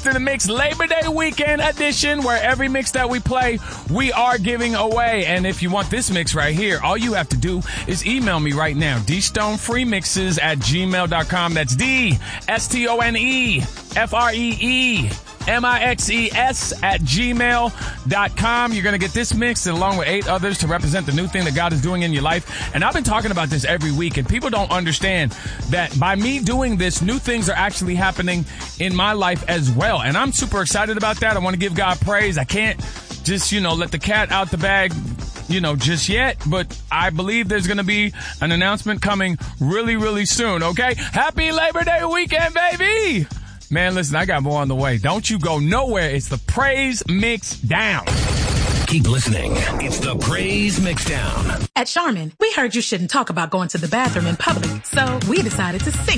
Best in the Mix Labor Day weekend edition, where every mix that we play, we are giving away. And if you want this mix right here, all you have to do is email me right now, dstonefreemixes@gmail.com. That's DSTONEFREEMIXES@gmail.com. You're going to get this mix along with 8 others to represent the new thing that God is doing in your life. And I've been talking about this every week, and people don't understand that by me doing this, new things are actually happening in my life as well. And I'm super excited about that. I want to give God praise. I can't just, let the cat out the bag, just yet, but I believe there's going to be an announcement coming really, really soon. Okay. Happy Labor Day weekend, baby. Man, listen, I got more on the way. Don't you go nowhere. It's the Praise Mix Down. Keep listening. It's the Praise Mix Down. At Charmin, we heard you shouldn't talk about going to the bathroom in public, so we decided to sing.